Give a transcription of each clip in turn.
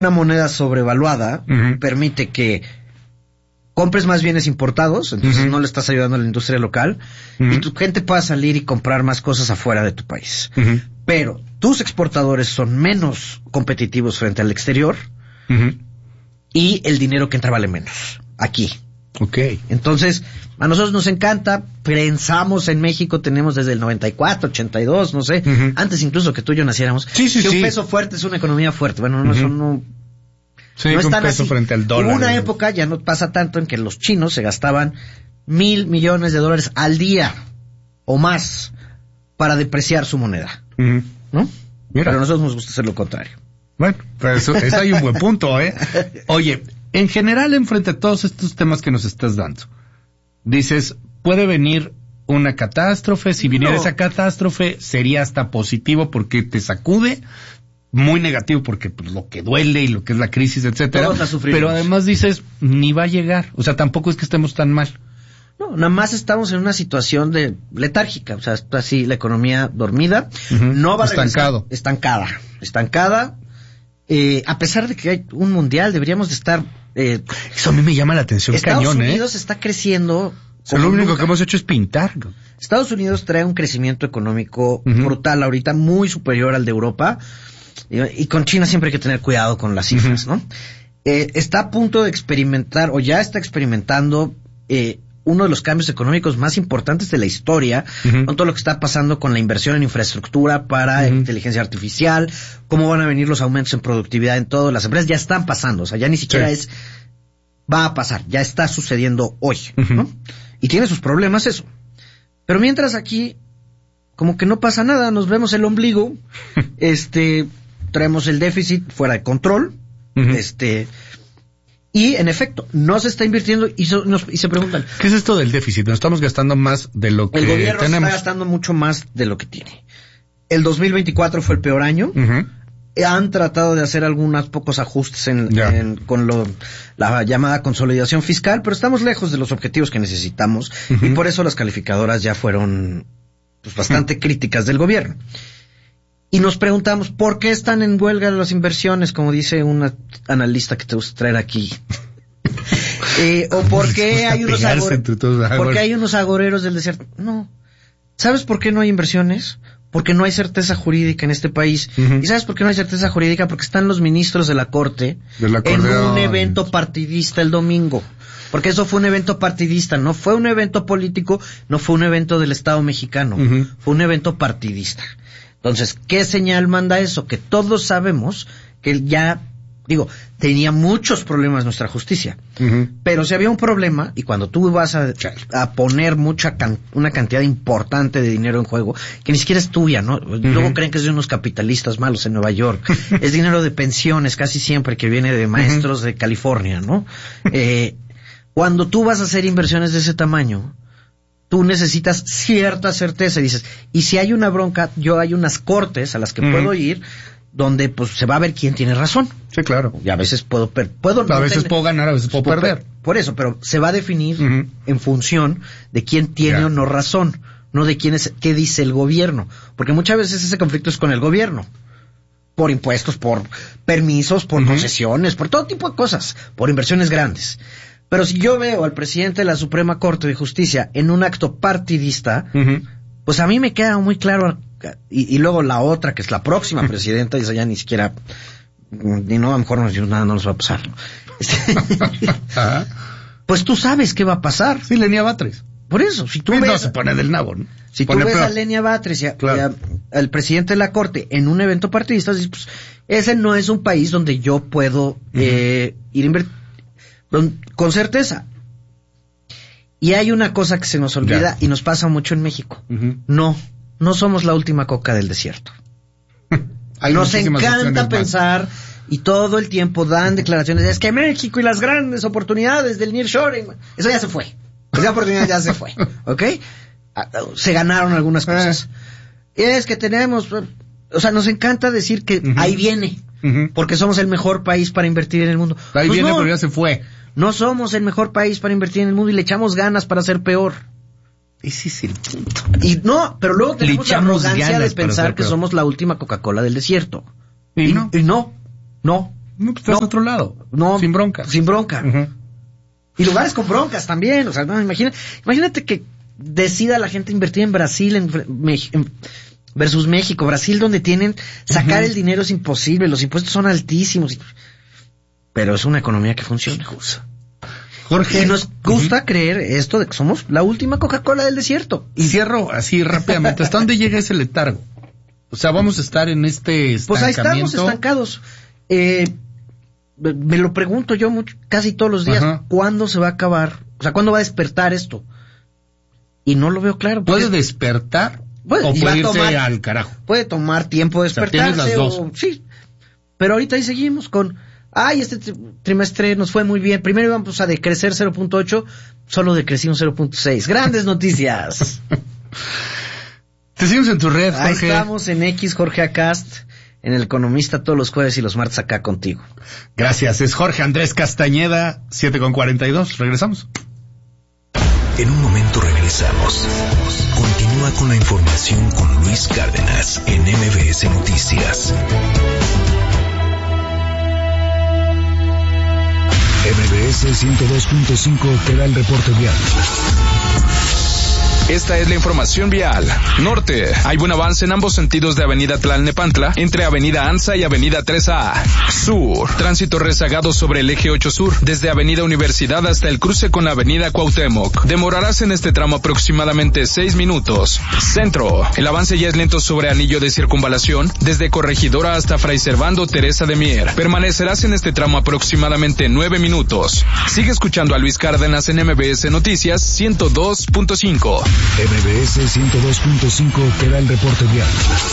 una moneda sobrevaluada permite que compres más bienes importados, entonces no le estás ayudando a la industria local, y tu gente pueda salir y comprar más cosas afuera de tu país. Pero tus exportadores son menos competitivos frente al exterior, y el dinero que entra vale menos aquí. Entonces, a nosotros nos encanta, pensamos en México, tenemos desde el 94, 82, no sé, antes incluso que tú y yo naciéramos, que un peso fuerte es una economía fuerte. Bueno, eso no... Sí, no un están peso así. frente al dólar. Hubo una época, ya no pasa tanto, en que los chinos se gastaban $1,000 millones al día o más para depreciar su moneda, ¿no? Mira. Pero a nosotros nos gusta hacer lo contrario. Bueno, pero eso hay un buen punto, ¿eh? Oye, en general, enfrente a todos estos temas que nos estás dando, dices, puede venir una catástrofe, si viniera esa catástrofe sería hasta positivo porque te sacude, muy negativo porque pues, lo que duele y lo que es la crisis, etcétera. Pero además dices, ni va a llegar, o sea, tampoco es que estemos tan mal. No, nada más estamos en una situación de letárgica, o sea, está así la economía dormida, no va a regresar, estancada. A pesar de que hay un mundial, deberíamos de estar... eso a mí me llama la atención, Estados Unidos está creciendo... Lo único que hemos hecho es pintar. Estados Unidos trae un crecimiento económico brutal ahorita, muy superior al de Europa, y con China siempre hay que tener cuidado con las cifras, ¿no? Está a punto de experimentar, o ya está experimentando, uno de los cambios económicos más importantes de la historia, con todo lo que está pasando con la inversión en infraestructura para inteligencia artificial, cómo van a venir los aumentos en productividad en todas las empresas, ya están pasando, o sea, ya ni siquiera va a pasar, ya está sucediendo hoy, ¿no? Y tiene sus problemas eso. Pero mientras aquí, como que no pasa nada, nos vemos el ombligo, traemos el déficit fuera de control, y en efecto, no se está invirtiendo y se preguntan, ¿qué es esto del déficit? Nos estamos gastando más de lo que tenemos. El gobierno está gastando mucho más de lo que tiene. El 2024 fue el peor año. Han tratado de hacer algunos pocos ajustes con la llamada consolidación fiscal, pero estamos lejos de los objetivos que necesitamos y por eso las calificadoras ya fueron pues, bastante críticas del gobierno. Y nos preguntamos, ¿por qué están en huelga las inversiones? Como dice una analista que te gusta traer aquí. O ¿por qué hay unos agoreros del desierto? No. ¿Sabes por qué no hay inversiones? Porque no hay certeza jurídica en este país. ¿Y sabes por qué no hay certeza jurídica? Porque están los ministros de la Corte en un evento partidista el domingo. Porque eso fue un evento partidista, no fue un evento político, no fue un evento del Estado mexicano, fue un evento partidista. Entonces, ¿qué señal manda eso? Que todos sabemos que ya, tenía muchos problemas nuestra justicia. Pero si había un problema, y cuando tú vas a poner una cantidad importante de dinero en juego, que ni siquiera es tuya, ¿no? Luego creen que es de unos capitalistas malos en Nueva York. Es dinero de pensiones casi siempre que viene de maestros de California, ¿no? Cuando tú vas a hacer inversiones de ese tamaño, tú necesitas cierta certeza y dices, y si hay una bronca, hay unas cortes a las que puedo ir donde pues se va a ver quién tiene razón. Sí, claro. Y a veces puedo a veces puedo ganar, a veces puedo perder. Por eso, pero se va a definir en función de quién tiene o no razón, no de qué dice el gobierno, porque muchas veces ese conflicto es con el gobierno, por impuestos, por permisos, por concesiones, por todo tipo de cosas, por inversiones grandes. Pero si yo veo al presidente de la Suprema Corte de Justicia en un acto partidista, pues a mí me queda muy claro, y luego la otra, que es la próxima presidenta, y esa ya ni siquiera, a lo mejor nada no nos va a pasar. Pues tú sabes qué va a pasar. Sí, Lenia Batres. Por eso, si tú ves... No se pone del nabo, ¿no? Si tú ves a Lenia Batres y al presidente de la Corte en un evento partidista, dices, pues, ese no es un país donde yo puedo ir a invertir. Con certeza. Y hay una cosa que se nos olvida y nos pasa mucho en México. No somos la última coca del desierto. Nos encanta pensar y todo el tiempo dan declaraciones, es que México y las grandes oportunidades del nearshoring, eso ya se fue. Esa oportunidad ya se fue, ¿ok? Se ganaron algunas cosas. Es que tenemos, nos encanta decir que ahí viene, porque somos el mejor país para invertir en el mundo. Ahí pues viene, pero ya se fue. No somos el mejor país para invertir en el mundo y le echamos ganas para ser peor. Ese es el punto. Pero luego tenemos la arrogancia de pensar que somos la última Coca-Cola del desierto. Y no. No, pues estás a otro lado. No. Sin bronca. Sin bronca. Uh-huh. Y lugares con broncas también. O sea, no, imagínate que decida la gente invertir en Brasil versus México. Brasil, donde tienen sacar el dinero es imposible. Los impuestos son altísimos. Pero es una economía que funciona. Jorge, nos gusta creer esto de que somos la última Coca-Cola del desierto. Y cierro así rápidamente. ¿Hasta dónde llega ese letargo? O sea, vamos a estar en este estancamiento. Pues ahí estamos estancados. Me lo pregunto yo casi todos los días. Ajá. ¿Cuándo se va a acabar? O sea, ¿cuándo va a despertar esto? Y no lo veo claro. ¿Puede despertar? ¿O puede irse al carajo? Puede tomar tiempo despertarse. O sea, tienes las dos. Sí. Pero ahorita ahí seguimos con... este trimestre nos fue muy bien. Primero íbamos a decrecer 0.8, solo decrecimos 0.6. Grandes noticias. Te seguimos en tu red, Jorge. Ahí estamos en X, Jorge Acast, en El Economista, todos los jueves y los martes acá contigo. Gracias, es Jorge Andrés Castañeda, 7:42. Regresamos. En un momento regresamos. Continúa con la información con Luis Cárdenas en MBS Noticias. MBS 102.5 te da el reporte vial. Esta es la información vial. Norte, hay buen avance en ambos sentidos de Avenida Tlalnepantla, entre Avenida Anza y Avenida 3A. Sur, tránsito rezagado sobre el eje 8 Sur, desde Avenida Universidad hasta el cruce con Avenida Cuauhtémoc. Demorarás en este tramo aproximadamente 6 minutos. Centro, el avance ya es lento sobre Anillo de Circunvalación, desde Corregidora hasta Fray Servando Teresa de Mier. Permanecerás en este tramo aproximadamente 9 minutos. Sigue escuchando a Luis Cárdenas en MBS Noticias 102.5. MBS 102.5 te da el reporte vial.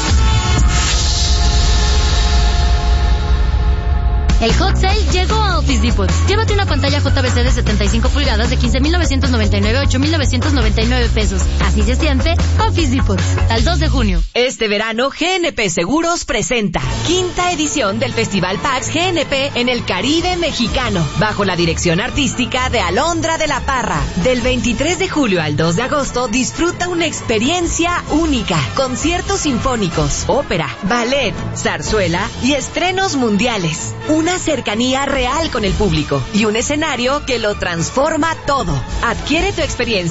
El Hot Sale llegó a Office Depot. Llévate una pantalla JVC de 75 pulgadas de 15,999 a 8,999 pesos. Así se siente Office Depot. Al 2 de junio. Este verano, GNP Seguros presenta 5ª edición del Festival PAX GNP en el Caribe mexicano, bajo la dirección artística de Alondra de la Parra. Del 23 de julio al 2 de agosto, disfruta una experiencia única. Conciertos sinfónicos, ópera, ballet, zarzuela y estrenos mundiales. Una cercanía real con el público y un escenario que lo transforma todo. Adquiere tu experiencia